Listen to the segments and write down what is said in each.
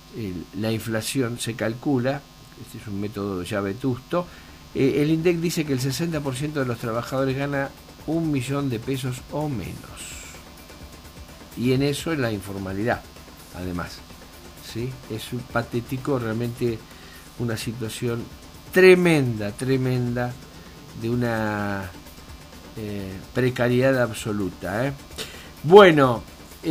la inflación se calcula, este es un método ya vetusto, el INDEC dice que el 60% de los trabajadores gana 1 millón de pesos o menos. Y en eso es la informalidad, además. ¿Sí? Es un patético, realmente una situación tremenda de una precariedad absoluta. Bueno,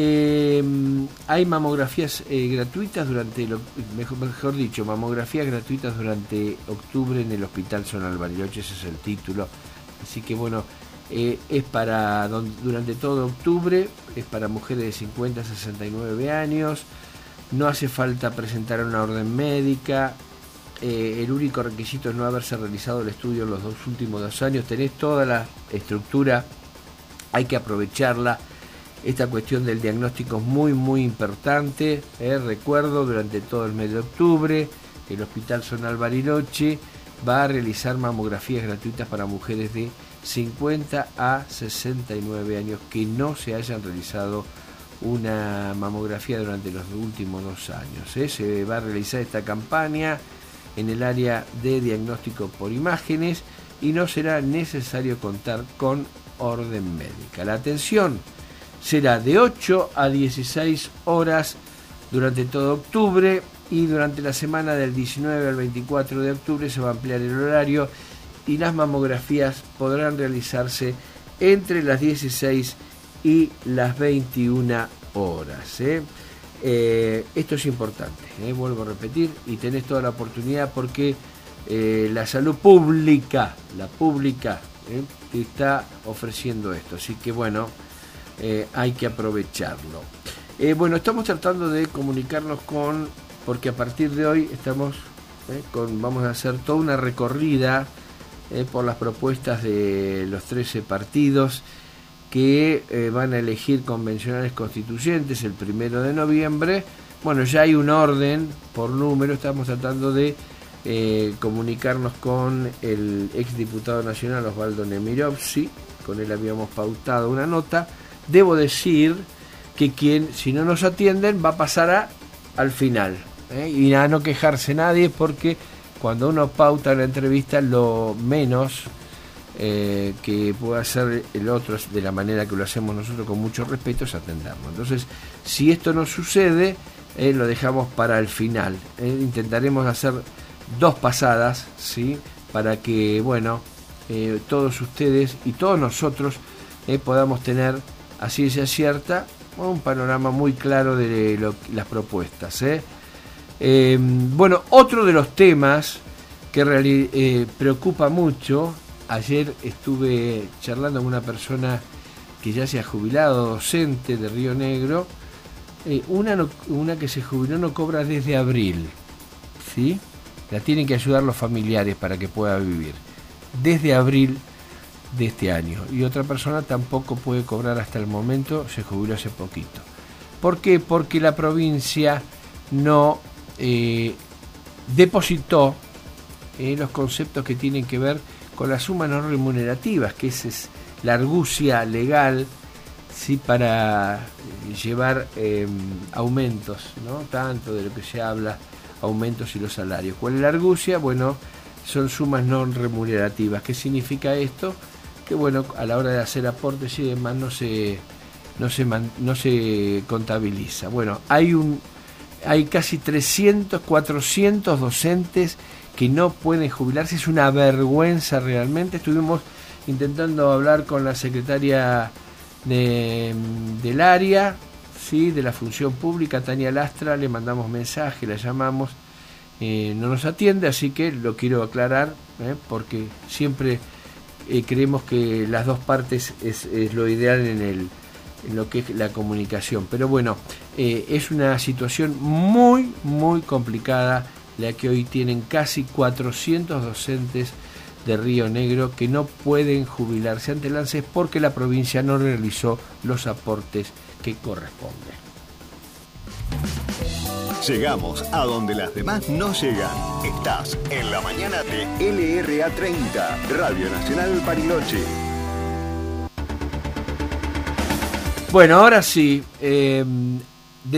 hay mamografías gratuitas mejor dicho, mamografías gratuitas durante octubre en el Hospital Zonal Bariloche, ese es el título. Así que bueno, es para durante todo octubre, es para mujeres de 50 a 69 años, no hace falta presentar una orden médica, el único requisito es no haberse realizado el estudio en los últimos 2 años, tenés toda la estructura, hay que aprovecharla. Esta cuestión del diagnóstico es muy importante. Recuerdo, durante todo el mes de octubre, el Hospital Zonal Bariloche va a realizar mamografías gratuitas para mujeres de 50 a 69 años que no se hayan realizado una mamografía durante los últimos 2 años. Se va a realizar esta campaña en el área de diagnóstico por imágenes y no será necesario contar con orden médica. La atención será de 8 a 16 horas durante todo octubre y durante la semana del 19 al 24 de octubre se va a ampliar el horario y las mamografías podrán realizarse entre las 16 y las 21 horas. Esto es importante, vuelvo a repetir, y tenés toda la oportunidad porque la salud pública, te está ofreciendo esto, así que bueno, hay que aprovecharlo. Bueno, estamos tratando de comunicarnos porque a partir de hoy vamos a hacer toda una recorrida por las propuestas de los 13 partidos que van a elegir convencionales constituyentes el 1 de noviembre. Bueno, ya hay un orden por número, estamos tratando de comunicarnos con el exdiputado nacional Osvaldo Nemirovsky, con él habíamos pautado una nota. Debo decir que si no nos atienden, va a pasar al final. Y a no quejarse nadie, porque cuando uno pauta la entrevista, lo menos que puede hacer el otro, de la manera que lo hacemos nosotros con mucho respeto, es atenderlo. Entonces, si esto no sucede, lo dejamos para el final. Intentaremos hacer 2 pasadas, ¿sí? Para que, bueno, todos ustedes y todos nosotros podamos tener, a ciencia cierta, un panorama muy claro de las propuestas. Bueno, otro de los temas que preocupa mucho, ayer estuve charlando con una persona que ya se ha jubilado, docente de Río Negro, una que se jubiló no cobra desde abril, ¿sí? La tienen que ayudar los familiares para que pueda vivir, desde abril de este año, y otra persona tampoco puede cobrar hasta el momento, se jubiló hace poquito. ¿Por qué? Porque la provincia no depositó los conceptos que tienen que ver con las sumas no remunerativas, que esa es la argucia legal, ¿sí? Para llevar aumentos, ¿no? Tanto de lo que se habla, aumentos y los salarios. ¿Cuál es la argucia? Bueno, son sumas no remunerativas. ¿Qué significa esto? Que bueno, a la hora de hacer aportes y demás no se contabiliza. Bueno, hay casi 300, 400 docentes que no pueden jubilarse. Es una vergüenza realmente. Estuvimos intentando hablar con la secretaria del área, ¿sí? De la función pública, Tania Lastra, le mandamos mensaje, la llamamos, no nos atiende, así que lo quiero aclarar, porque siempre creemos que las dos partes es lo ideal en lo que es la comunicación. Pero bueno, es una situación muy complicada la que hoy tienen casi 400 docentes de Río Negro que no pueden jubilarse ante el ANSES porque la provincia no realizó los aportes que corresponden. Llegamos a donde las demás no llegan. Estás en la mañana de LRA 30, Radio Nacional Bariloche. Bueno, ahora sí,